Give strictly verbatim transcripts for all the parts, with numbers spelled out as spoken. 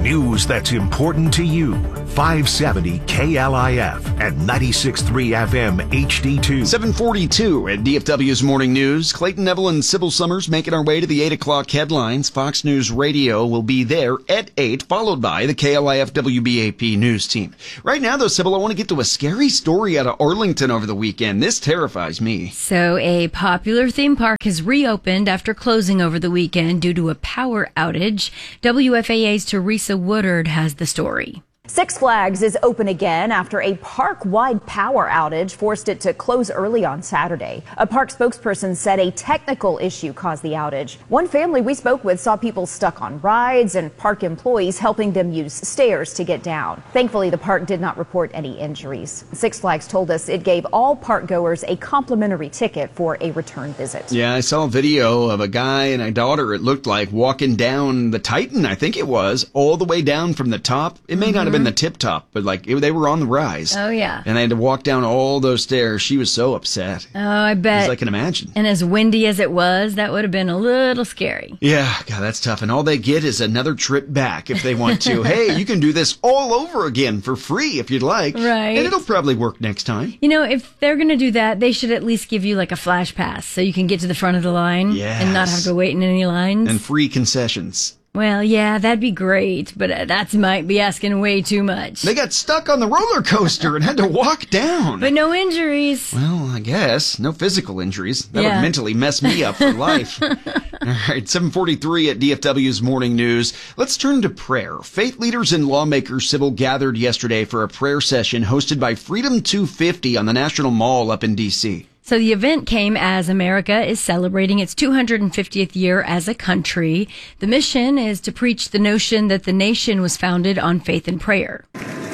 News that's important to you. five seventy K L I F and ninety-six point three F M H D two. seven forty-two at D F W's Morning News. Clayton Neville and Sybil Summers making our way to the eight o'clock headlines. Fox News Radio will be there at eight, followed by the K L I F W B A P news team. Right now, though, Sybil, I want to get to a scary story out of Arlington over the weekend. This terrifies me. So a popular theme park has reopened after closing over the weekend due to a power outage. W F A A's Teresa Woodard has the story. Six Flags is open again after a park-wide power outage forced it to close early on Saturday. A park spokesperson said a technical issue caused the outage. One family we spoke with saw people stuck on rides and park employees helping them use stairs to get down. Thankfully, the park did not report any injuries. Six Flags told us it gave all park goers a complimentary ticket for a return visit. Yeah, I saw a video of a guy and a daughter, it looked like, walking down the Titan, I think it was, all the way down from the top. It may mm-hmm. not have been the tip top, but like it, they were on the rise. Oh, yeah. And they had to walk down all those stairs. She was so upset. Oh, I bet. As I can imagine. And as windy as it was, that would have been a little scary. Yeah, God, that's tough. And all they get is another trip back if they want to. Hey, you can do this all over again for free if you'd like. Right. And it'll probably work next time. You know, if they're going to do that, they should at least give you like a flash pass so you can get to the front of the line yes. and not have to go wait in any lines. And free concessions. Well, yeah, that'd be great, but uh, that might be asking way too much. They got stuck on the roller coaster and had to walk down. But no injuries. Well, I guess. No physical injuries. That yeah. would mentally mess me up for life. All right, seven forty-three at D F W's Morning News. Let's turn to prayer. Faith leaders and lawmakers, Sybil, gathered yesterday for a prayer session hosted by Freedom two fifty on the National Mall up in D C So the event came as America is celebrating its two hundred fiftieth year as a country. The mission is to preach the notion that the nation was founded on faith and prayer.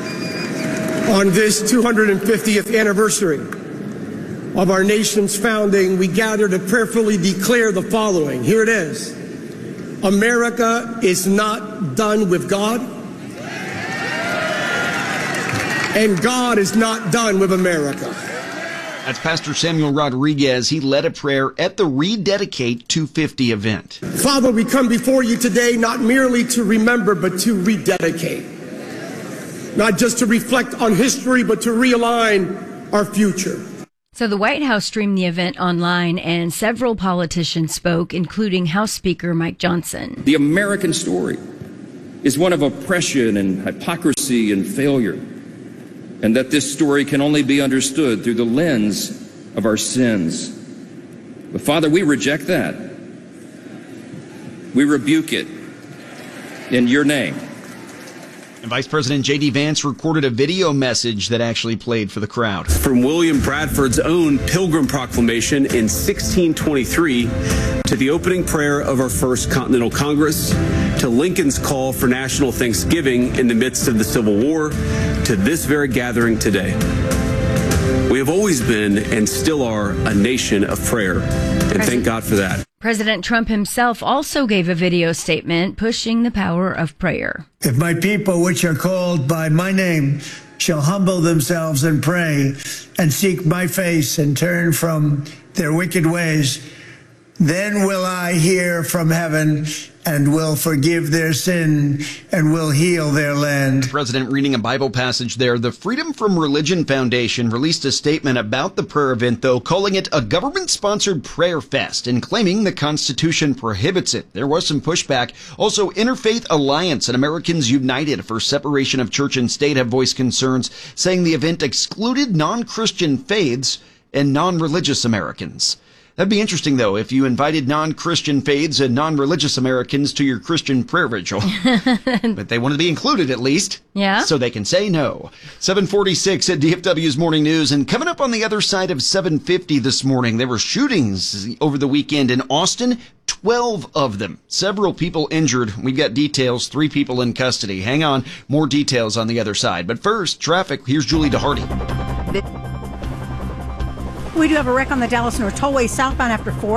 On this two hundred fiftieth anniversary of our nation's founding, we gather to prayerfully declare the following. Here it is. America is not done with God, and God is not done with America. That's Pastor Samuel Rodriguez. He led a prayer at the Rededicate two fifty event. Father, we come before you today not merely to remember, but to rededicate. Not just to reflect on history, but to realign our future. So the White House streamed the event online, and several politicians spoke, including House Speaker Mike Johnson. The American story is one of oppression and hypocrisy and failure, and that this story can only be understood through the lens of our sins. But Father, we reject that. We rebuke it in your name. And Vice President J D Vance recorded a video message that actually played for the crowd. From William Bradford's own Pilgrim Proclamation in sixteen twenty-three to the opening prayer of our First Continental Congress, to Lincoln's call for national thanksgiving in the midst of the Civil War, to this very gathering today. We have always been and still are a nation of prayer, and thank God for that. President Trump himself also gave a video statement pushing the power of prayer. If my people, which are called by my name, shall humble themselves and pray and seek my face and turn from their wicked ways, then will I hear from heaven and will forgive their sin and will heal their land. The president reading a Bible passage there. The Freedom from Religion Foundation released a statement about the prayer event, though, calling it a government-sponsored prayer fest and claiming the Constitution prohibits it. There was some pushback. Also, Interfaith Alliance and Americans United for Separation of Church and State have voiced concerns, saying the event excluded non-Christian faiths and non-religious Americans. That'd be interesting, though, if you invited non-Christian faiths and non-religious Americans to your Christian prayer vigil. But they want to be included, at least. Yeah. So they can say no. seven forty-six at D F W's Morning News. And coming up on the other side of seven fifty this morning, there were shootings over the weekend in Austin. twelve of them. Several people injured. We've got details. Three people in custody. Hang on. More details on the other side. But first, traffic. Here's Julie DeHardy. We do have a wreck on the Dallas North Tollway southbound after Forest.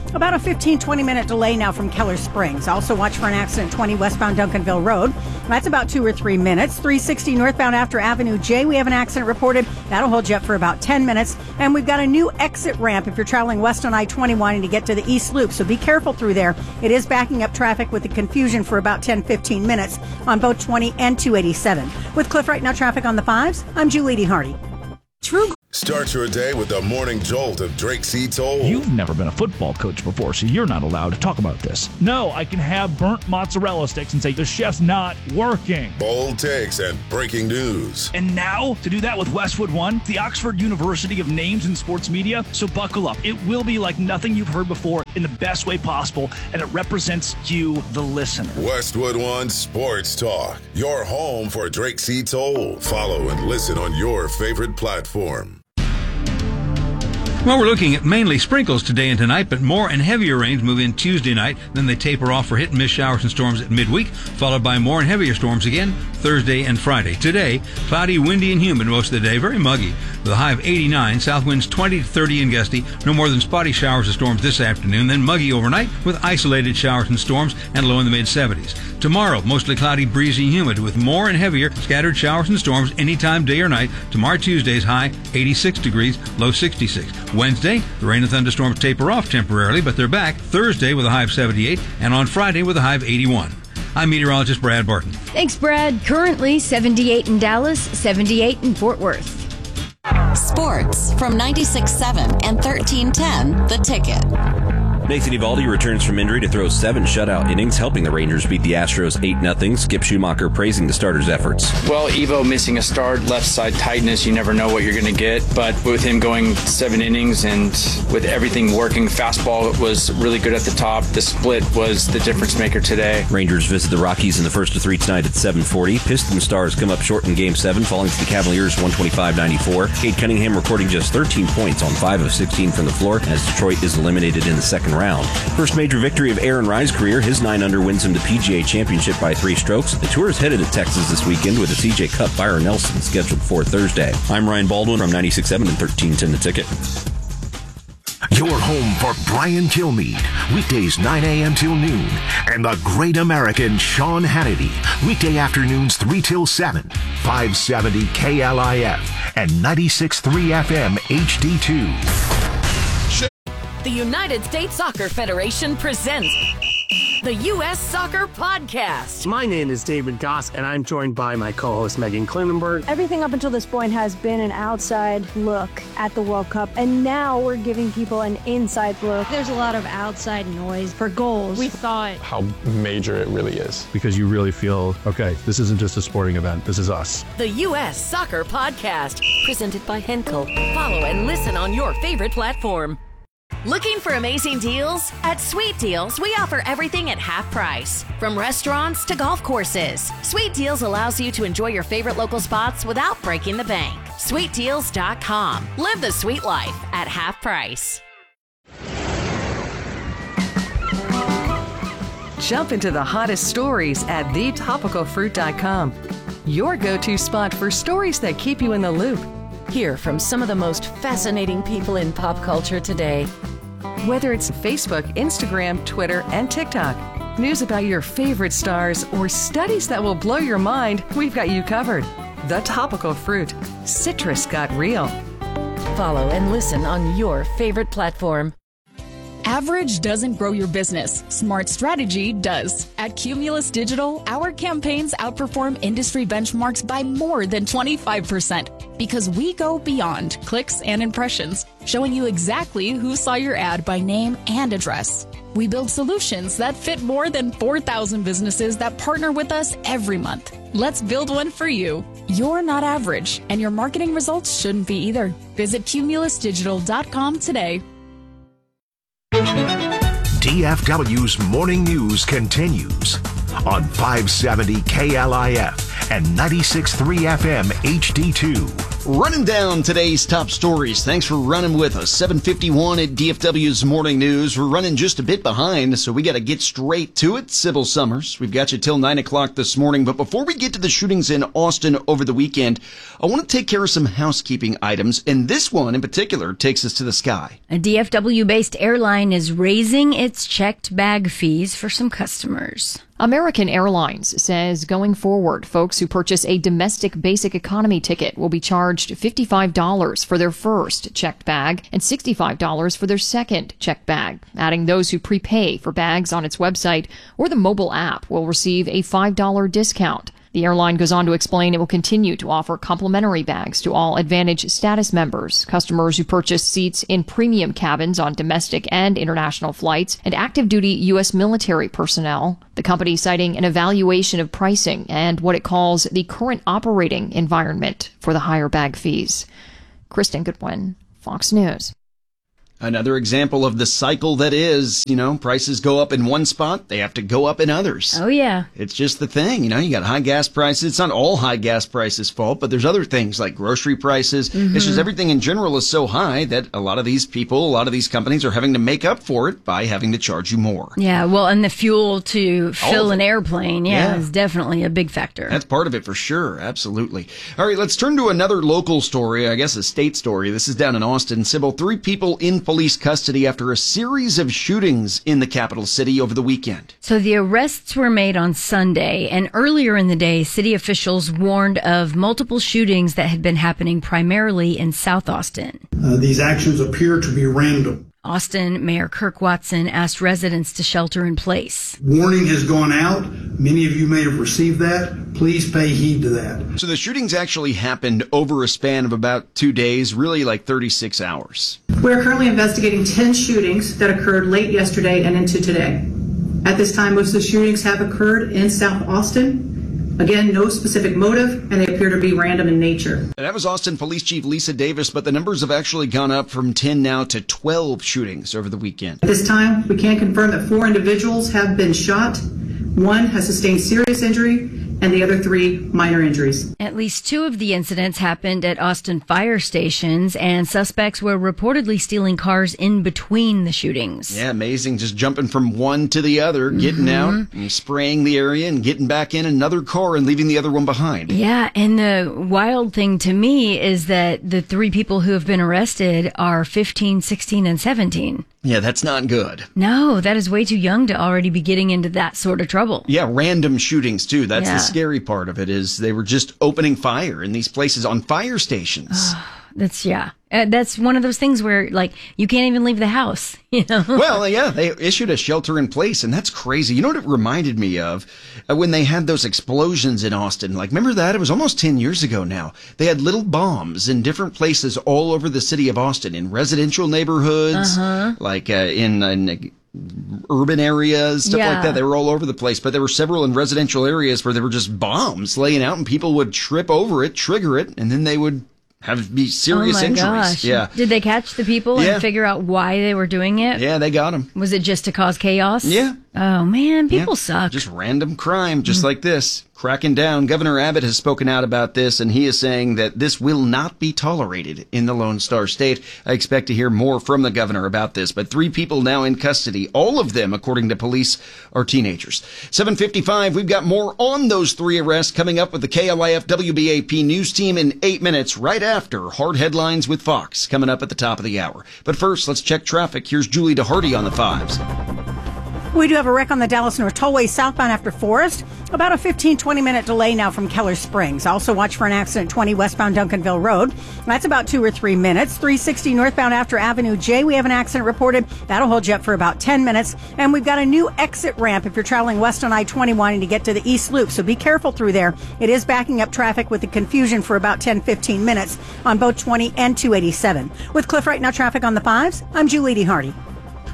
About a fifteen, twenty minute delay now from Keller Springs. Also watch for an accident twenty westbound Duncanville Road. That's about two or three minutes. three sixty northbound after Avenue J. We have an accident reported. That'll hold you up for about ten minutes. And we've got a new exit ramp if you're traveling west on I twenty wanting to get to the East Loop. So be careful through there. It is backing up traffic with the confusion for about ten, fifteen minutes on both twenty and two eighty-seven. With Cliff Right Now traffic on the fives, I'm Julie Hardy. True. Start your day with the morning jolt of Drake C. Toll. You've never been a football coach before, so you're not allowed to talk about this. No, I can have burnt mozzarella sticks and say the chef's not working. Bold takes and breaking news. And now, to do that with Westwood One, the Oxford University of Names in Sports Media. So buckle up. It will be like nothing you've heard before in the best way possible, and it represents you, the listener. Westwood One Sports Talk, your home for Drake C. Toll. Follow and listen on your favorite platform. Well, we're looking at mainly sprinkles today and tonight, but more and heavier rains move in Tuesday night. Then they taper off for hit-and-miss showers and storms at midweek, followed by more and heavier storms again Thursday and Friday. Today, cloudy, windy, and humid most of the day, very muggy, with a high of eighty-nine, south winds twenty to thirty and gusty, no more than spotty showers and storms this afternoon, then muggy overnight with isolated showers and storms and low in the mid-seventies. Tomorrow, mostly cloudy, breezy, and humid, with more and heavier scattered showers and storms anytime, day or night. Tomorrow, Tuesday's high eighty-six degrees, low sixty-six. Wednesday, the rain and thunderstorms taper off temporarily, but they're back Thursday with a high of seventy-eight, and on Friday with a high of eighty-one. I'm meteorologist Brad Barton. Thanks, Brad. Currently seventy-eight in Dallas, seventy-eight in Fort Worth. Sports from ninety-six point seven and thirteen ten, The Ticket. Nathan Eovaldi returns from injury to throw seven shutout innings, helping the Rangers beat the Astros eight nothing. Skip Schumacher praising the starters' efforts. Well, Evo missing a start, left side tightness, you never know what you're going to get. But with him going seven innings and with everything working, fastball was really good at the top. The split was the difference maker today. Rangers visit the Rockies in the first of three tonight at seven forty. Piston Stars come up short in Game seven, falling to the Cavaliers one twenty-five ninety-four. Cade Cunningham recording just thirteen points on five of sixteen from the floor as Detroit is eliminated in the second round. First major victory of Aaron Rye's career, his nine under wins him the P G A Championship by three strokes. The tour is headed to Texas this weekend with the C J Cup Byron Nelson scheduled for Thursday. I'm Ryan Baldwin from ninety-six point seven and thirteen ten The Ticket. Your home for Brian Kilmeade, weekdays nine a.m. till noon, and the great American Sean Hannity, weekday afternoons three till seven, five seventy K L I F and ninety-six point three F M H D two. The United States Soccer Federation presents the U S Soccer Podcast. My name is David Goss, and I'm joined by my co-host Megan Klinenberg. Everything up until this point has been an outside look at the World Cup, and now we're giving people an inside look. There's a lot of outside noise for goals. We thought how major it really is. Because you really feel, okay, this isn't just a sporting event, this is us. The U S Soccer Podcast, presented by Henkel. Follow and listen on your favorite platform. Looking for amazing deals? At Sweet Deals, we offer everything at half price. From restaurants to golf courses, Sweet Deals allows you to enjoy your favorite local spots without breaking the bank. sweet deals dot com. Live the sweet life at half price. Jump into the hottest stories at the topical fruit dot com. Your go-to spot for stories that keep you in the loop. Hear from some of the most fascinating people in pop culture today. Whether it's Facebook, Instagram, Twitter, and TikTok, news about your favorite stars, or studies that will blow your mind, we've got you covered. The Topical Fruit. Citrus got real. Follow and listen on your favorite platform. Average doesn't grow your business. Smart strategy does. At Cumulus Digital, our campaigns outperform industry benchmarks by more than twenty-five percent because we go beyond clicks and impressions, showing you exactly who saw your ad by name and address. We build solutions that fit more than four thousand businesses that partner with us every month. Let's build one for you. You're not average, and your marketing results shouldn't be either. Visit cumulus digital dot com today. D F W's Morning News continues on five seventy K L I F and ninety-six point three F M H D two. Running down today's top stories. Thanks for running with us. seven fifty-one at D F W's Morning News. We're running just a bit behind, so we got to get straight to it. Sybil Summers, we've got you till nine o'clock this morning. But before we get to the shootings in Austin over the weekend, I want to take care of some housekeeping items, and this one in particular takes us to the sky. A D F W-based airline is raising its checked bag fees for some customers. American Airlines says going forward, folks who purchase a domestic basic economy ticket will be charged fifty-five dollars for their first checked bag and sixty-five dollars for their second checked bag. Adding those who prepay for bags on its website or the mobile app will receive a five dollars discount. The airline goes on to explain it will continue to offer complimentary bags to all Advantage status members, customers who purchase seats in premium cabins on domestic and international flights, and active duty U S military personnel. The company citing an evaluation of pricing and what it calls the current operating environment for the higher bag fees. Kristen Goodwin, Fox News. Another example of the cycle that is, you know, prices go up in one spot, they have to go up in others. Oh, yeah. It's just the thing, you know, you got high gas prices. It's not all high gas prices' fault, but there's other things like grocery prices. Mm-hmm. It's just everything in general is so high that a lot of these people, a lot of these companies are having to make up for it by having to charge you more. Yeah, well, and the fuel to fill an airplane, yeah, yeah, is definitely a big factor. That's part of it for sure, absolutely. All right, let's turn to another local story, I guess a state story. This is down in Austin. Sybil, three people in police custody after a series of shootings in the capital city over the weekend. So the arrests were made on Sunday, and earlier in the day, city officials warned of multiple shootings that had been happening primarily in South Austin. Uh, these actions appear to be random. Austin Mayor Kirk Watson asked residents to shelter in place. Warning has gone out. Many of you may have received that. Please pay heed to that. So the shootings actually happened over a span of about two days, really like thirty-six hours. We're currently investigating ten shootings that occurred late yesterday and into today. At this time, most of the shootings have occurred in South Austin. Again, no specific motive, and they appear to be random in nature. And that was Austin Police Chief Lisa Davis, but the numbers have actually gone up from ten now to twelve shootings over the weekend. At this time, we can confirm that four individuals have been shot. One has sustained serious injury, and the other three minor injuries. At least two of the incidents happened at Austin fire stations, and suspects were reportedly stealing cars in between the shootings. Yeah, amazing. Just jumping from one to the other, getting Mm-hmm. out and spraying the area and getting back in another car and leaving the other one behind. Yeah, and the wild thing to me is that the three people who have been arrested are fifteen, sixteen, and seventeen. Yeah, that's not good. No, that is way too young to already be getting into that sort of trouble. Yeah, random shootings, too. That's Yeah. the scary part of it, is they were just opening fire in these places on fire stations. That's, yeah. Uh, that's one of those things where, like, you can't even leave the house, you know? Well, yeah, they issued a shelter in place, and that's crazy. You know what it reminded me of? Uh, when they had those explosions in Austin. Like, remember that? It was almost ten years ago now. They had little bombs in different places all over the city of Austin, in residential neighborhoods, Uh-huh. like uh, in... in urban areas, stuff Yeah. like that. They were all over the place, but there were several in residential areas where there were just bombs laying out, and people would trip over it, trigger it, and then they would have be serious oh my injuries. Gosh. Yeah. Did they catch the people Yeah. and figure out why they were doing it? Yeah, they got them. Was it just to cause chaos? Yeah. Oh, man, people Yeah. suck. Just random crime, just like this. Cracking down. Governor Abbott has spoken out about this, and he is saying that this will not be tolerated in the Lone Star State. I expect to hear more from the governor about this, but three people now in custody. All of them, according to police, are teenagers. seven fifty-five, we've got more on those three arrests coming up with the K L I F W B A P news team in eight minutes, right after Hard Headlines with Fox, coming up at the top of the hour. But first, let's check traffic. Here's Julie DeHardy on the fives. We do have a wreck on the Dallas North Tollway southbound after Forest. About a fifteen, twenty minute delay now from Keller Springs. Also watch for an accident twenty westbound Duncanville Road. That's about two or three minutes. three sixty northbound after Avenue J. We have an accident reported. That'll hold you up for about ten minutes. And we've got a new exit ramp if you're traveling west on I twenty wanting to get to the East Loop. So be careful through there. It is backing up traffic with the confusion for about ten, fifteen minutes on both twenty and two eighty-seven. With Cliff Right Now traffic on the fives, I'm Julie DeHardy.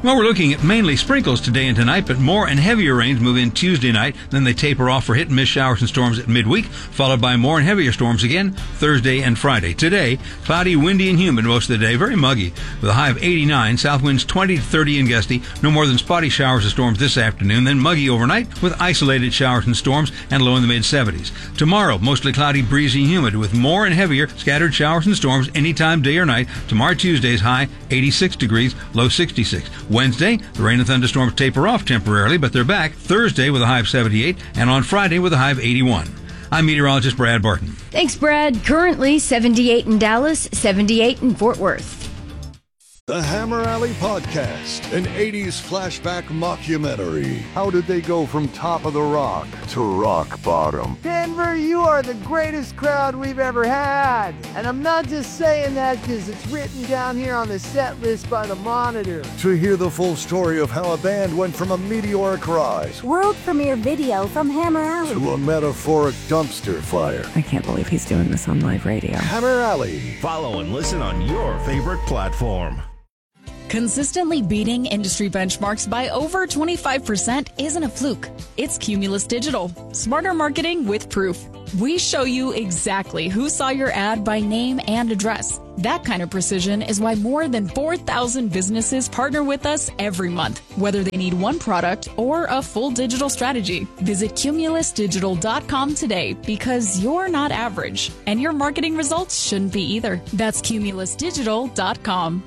Well, we're looking at mainly sprinkles today and tonight, but more and heavier rains move in Tuesday night. Then they taper off for hit-and-miss showers and storms at midweek, followed by more and heavier storms again Thursday and Friday. Today, cloudy, windy, and humid most of the day. Very muggy, with a high of eighty-nine. South winds twenty to thirty and gusty. No more than spotty showers and storms this afternoon. Then muggy overnight, with isolated showers and storms, and low in the mid-seventies. Tomorrow, mostly cloudy, breezy, and humid, with more and heavier scattered showers and storms anytime, day or night. Tomorrow, Tuesday's high eighty-six degrees, low sixty-six. Wednesday, the rain and thunderstorms taper off temporarily, but they're back Thursday with a high of seventy-eight, and on Friday with a high of eighty-one. I'm meteorologist Brad Barton. Thanks, Brad. Currently seventy-eight in Dallas, seventy-eight in Fort Worth. The Hammer Alley Podcast, an eighties flashback mockumentary. How did they go from top of the rock to rock bottom? Denver, you are the greatest crowd we've ever had. And I'm not just saying that because it's written down here on the set list by the Monitor. To hear the full story of how a band went from a meteoric rise, world premiere video from Hammer Alley, to a metaphoric dumpster fire. I can't believe he's doing this on live radio. Hammer Alley. Follow and listen on your favorite platform. Consistently beating industry benchmarks by over twenty-five percent isn't a fluke. It's Cumulus Digital. Smarter marketing with proof. We show you exactly who saw your ad by name and address. That kind of precision is why more than four thousand businesses partner with us every month, whether they need one product or a full digital strategy. Visit cumulus digital dot com today, because you're not average, and your marketing results shouldn't be either. That's cumulus digital dot com.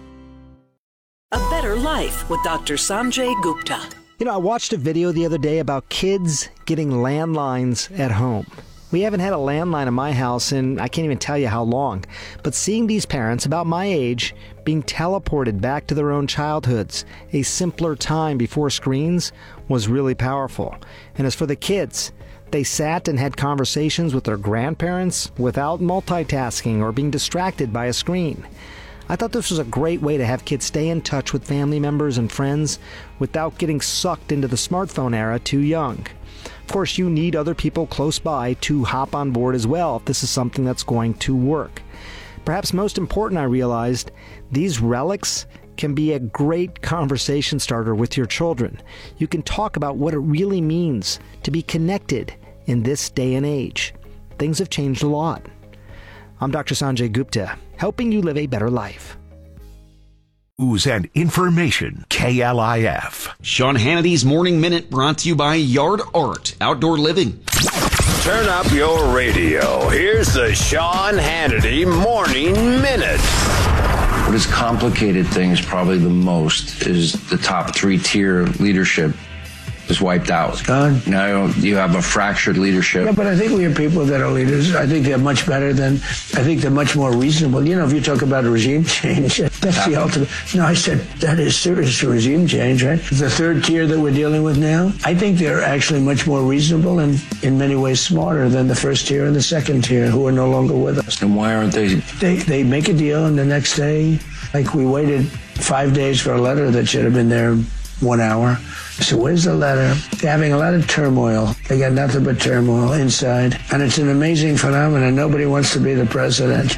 A Better Life with Doctor Sanjay Gupta. You know, I watched a video the other day about kids getting landlines at home. We haven't had a landline in my house in I can't even tell you how long. But seeing these parents about my age being teleported back to their own childhoods, a simpler time before screens, was really powerful. And as for the kids, they sat and had conversations with their grandparents without multitasking or being distracted by a screen. I thought this was a great way to have kids stay in touch with family members and friends without getting sucked into the smartphone era too young. Of course, you need other people close by to hop on board as well if this is something that's going to work. Perhaps most important, I realized, these relics can be a great conversation starter with your children. You can talk about what it really means to be connected in this day and age. Things have changed a lot. I'm Doctor Sanjay Gupta, helping you live a better life. News and information, K L I F. Sean Hannity's Morning Minute brought to you by Yard Art Outdoor Living. Turn up your radio. Here's the Sean Hannity Morning Minute. What has complicated things probably the most is the top three-tier leadership is wiped out. It's gone. Now you have a fractured leadership. Yeah, but I think we have people that are leaders. I think they're much better than, I think they're much more reasonable. You know, if you talk about a regime change, that's the ultimate. No, I said that is serious regime change, right? The third tier that we're dealing with now, I think they're actually much more reasonable and in many ways smarter than the first tier and the second tier who are no longer with us. And why aren't they? They, they make a deal and the next day, like we waited five days for a letter that should have been there in one hour. So where's the letter? They're having a lot of turmoil. They got nothing but turmoil inside. And it's an amazing phenomenon. Nobody wants to be the president.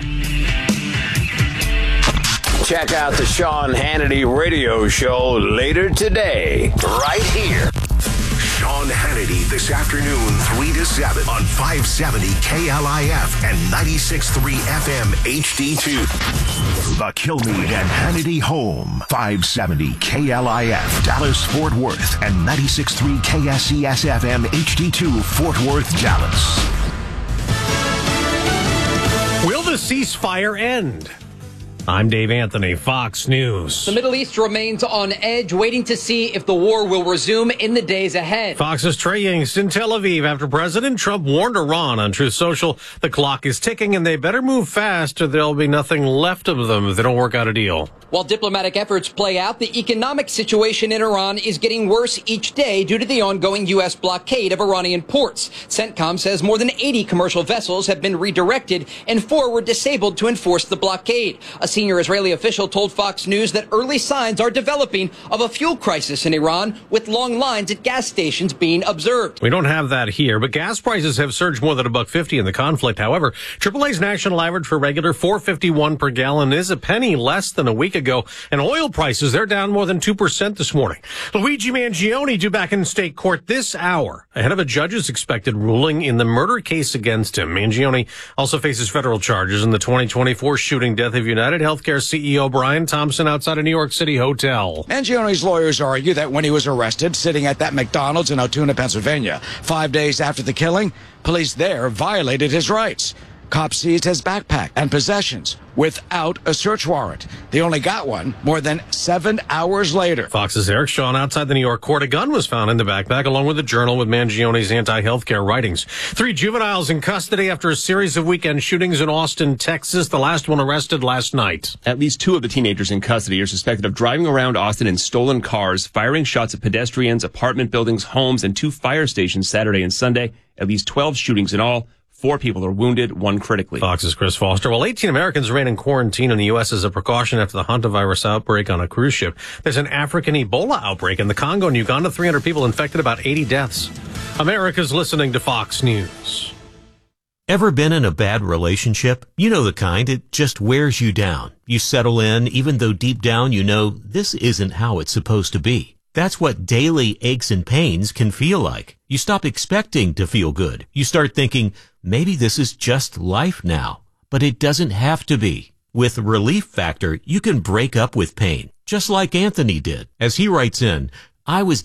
Check out the Sean Hannity radio show later today, right here. Sean Hannity this afternoon, three to seven on five seventy K L I F and ninety-six point three F M H D two. The Kilmeade and Hannity Home, five seventy K L I F, Dallas, Fort Worth, and ninety-six point three K S E S F M H D two, Fort Worth, Dallas. Will the ceasefire end? I'm Dave Anthony, Fox News. The Middle East remains on edge, waiting to see if the war will resume in the days ahead. Fox's Trey Yingst in Tel Aviv after President Trump warned Iran on Truth Social the clock is ticking and they better move fast or there'll be nothing left of them if they don't work out a deal. While diplomatic efforts play out, the economic situation in Iran is getting worse each day due to the ongoing U S blockade of Iranian ports. CENTCOM says more than eighty commercial vessels have been redirected and four were disabled to enforce the blockade. A senior Israeli official told Fox News that early signs are developing of a fuel crisis in Iran, with long lines at gas stations being observed. We don't have that here, but gas prices have surged more than a buck fifty in the conflict. However, triple A's national average for regular four fifty-one per gallon is a penny less than a week ago. ago. And oil prices, they're down more than two percent this morning. Luigi Mangione due back in state court this hour ahead of a judge's expected ruling in the murder case against him. Mangione also faces federal charges in the twenty twenty-four shooting death of United Healthcare C E O Brian Thompson outside a New York City hotel. Mangione's lawyers argue that when he was arrested, sitting at that McDonald's in Altoona, Pennsylvania, five days after the killing, police there violated his rights. Cops seized his backpack and possessions without a search warrant. They only got one more than seven hours later. Fox's Eric Shawn outside the New York court. A gun was found in the backpack along with a journal with Mangione's anti-healthcare writings. Three juveniles in custody after a series of weekend shootings in Austin, Texas. The last one arrested last night. At least two of the teenagers in custody are suspected of driving around Austin in stolen cars, firing shots at pedestrians, apartment buildings, homes, and two fire stations Saturday and Sunday. At least twelve shootings in all. Four people are wounded, one critically. Fox's Chris Foster. Well, eighteen Americans remain in quarantine in the U S as a precaution after the hantavirus outbreak on a cruise ship. There's an African Ebola outbreak in the Congo and Uganda. three hundred people infected, about eighty deaths. America's listening to Fox News. Ever been in a bad relationship? You know the kind. It just wears you down. You settle in, even though deep down you know this isn't how it's supposed to be. That's what daily aches and pains can feel like. You stop expecting to feel good. You start thinking, maybe this is just life now. But it doesn't have to be. With Relief Factor, you can break up with pain, just like Anthony did. As he writes in, I was